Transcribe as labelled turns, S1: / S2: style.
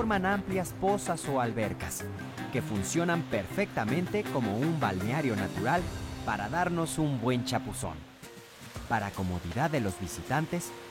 S1: forman amplias pozas o albercas, que funcionan perfectamente como un balneario natural para darnos un buen chapuzón. Para comodidad de los visitantes,